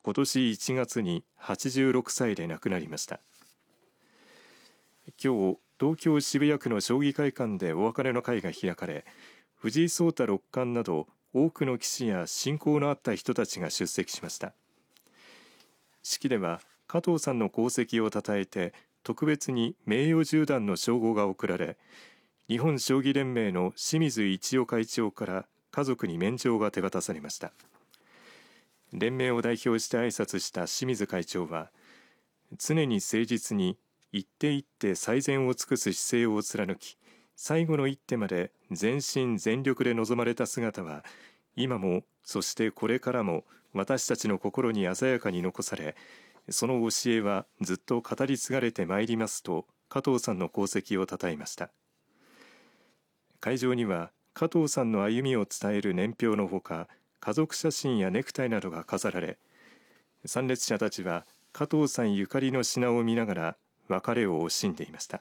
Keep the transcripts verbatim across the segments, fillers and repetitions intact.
今年いちがつにはちじゅうろくさいで亡くなりました。今日、東京渋谷区の将棋会館でお別れの会が開かれ、藤井聡太六冠など多くの棋士や親交のあった人たちが出席しました。式では加藤さんの功績をたたえて特別に名誉十段の称号が贈られ、日本将棋連盟の清水一夫会長から家族に免状が手渡されました。連盟を代表して挨拶した清水会長は、常に誠実に一手一手最善を尽くす姿勢を貫き、最後の一手まで全身全力で臨まれた姿は、今もそしてこれからも私たちの心に鮮やかに残され、その教えはずっと語り継がれてまいりますと加藤さんの功績をたたえました。会場には加藤さんの歩みを伝える年表のほか、家族写真やネクタイなどが飾られ、参列者たちは加藤さんゆかりの品を見ながら別れを惜しんでいました。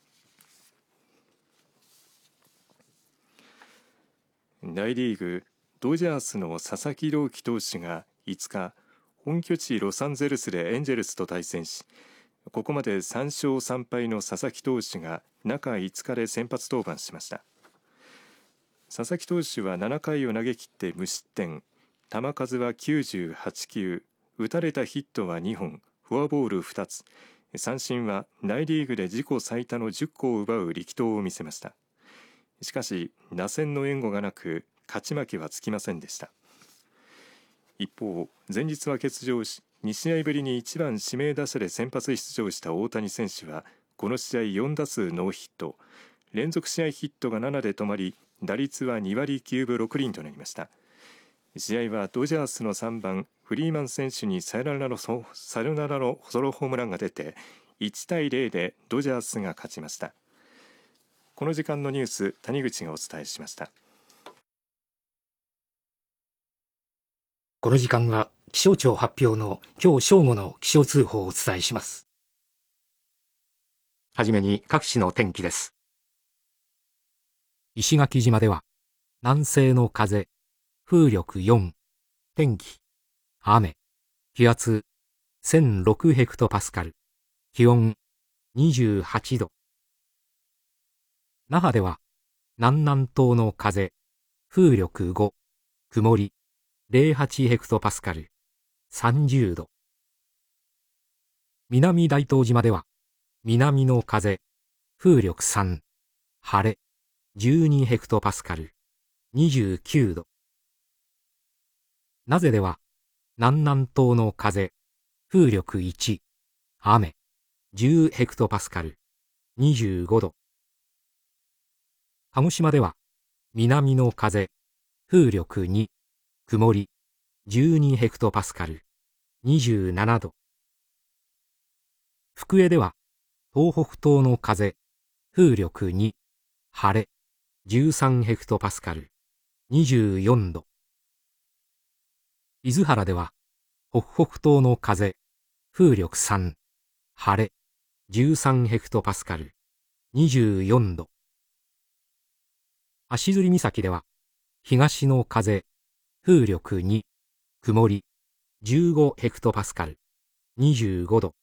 大リーグドジャースの佐々木朗希投手がいつか本拠地ロサンゼルスでエンジェルスと対戦し、ここまでさんしょうさんぱいの佐々木投手が中いつかで先発登板しました。佐々木投手はななかいを投げ切って無失点、球数はきゅうじゅうはちきゅう、打たれたヒットはにほん、フォアボールふたつ、三振は大リーグで自己最多のじゅっこを奪う力投を見せました。しかし打線の援護がなく勝ち負けはつきませんでした。一方、前日は欠場しにしあいぶりにいちばん指名打者で先発出場した大谷選手はこの試合よんだすうノーヒット、連続試合ヒットがななで止まり、打率はにわりきゅうぶろくりんとなりました。試合はドジャースのさんばんフリーマン選手にサヨナラのサヨナラのソロホームランが出ていちたいゼロでドジャースが勝ちました。この時間のニュース、谷口がお伝えしました。 この時間は気象庁発表の今日正午の気象通報をお伝えします。はじめに各地の天気です。石垣島では南西の風、風力よん、天気雨、気圧せんろくヘクトパスカル、気温にじゅうはちど。那覇では南南東の風、風力ご、曇りゼロはちヘクトパスカル、さんじゅうど。南大東島では南の風、風力さん、晴れじゅうにヘクトパスカル、にじゅうきゅうど。名瀬では南南東の風、風力いち、雨じゅうヘクトパスカル、にじゅうごど。鹿児島では南の風、風力に、曇りじゅうにヘクトパスカル、にじゅうななど。福江では東北東の風、風力に、晴れじゅうさんヘクトパスカル、にじゅうよんど。伊豆原では北北東の風、風力さん、晴れじゅうさんヘクトパスカル、にじゅうよんど。足摺岬では東の風、風力に、曇りじゅうごヘクトパスカル、にじゅうごど。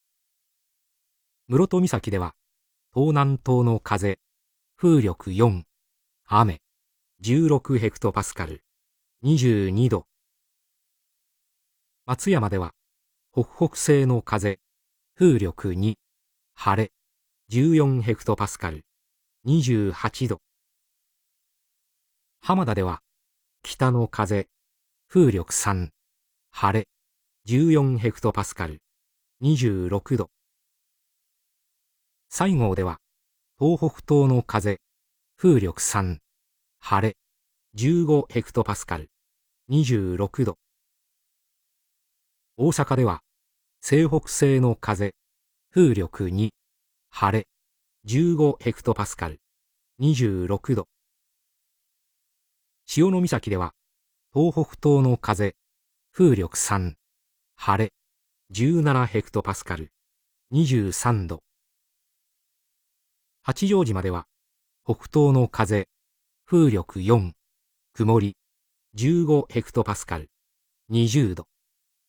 室戸岬では東南東の風、風力よん、雨じゅうろくヘクトパスカル、にじゅうにど。松山では北北西の風、風力に、晴れじゅうよんヘクトパスカル、にじゅうはちど。浜田では北の風、風力さん、晴れじゅうよんヘクトパスカル、にじゅうろくど。西郷では東北東の風、風力さん、晴れじゅうごヘクトパスカル、にじゅうろくど。大阪では西北西の風、風力に、晴れじゅうごヘクトパスカル、にじゅうろくど。潮岬では東北東の風、風力さん、晴れじゅうななヘクトパスカル、にじゅうさんど。八丈島では北東の風、風力よん、曇りじゅうごヘクトパスカル、にじゅうど。